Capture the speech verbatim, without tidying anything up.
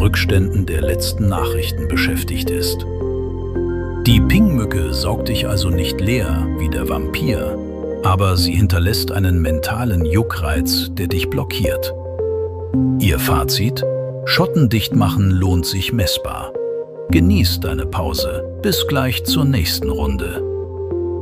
Rückständen der letzten Nachrichten beschäftigt ist. Die Pingmücke saugt dich also nicht leer wie der Vampir, aber sie hinterlässt einen mentalen Juckreiz, der dich blockiert. Ihr Fazit? Schotten dicht machen lohnt sich messbar. Genieß deine Pause. Bis gleich zur nächsten Runde.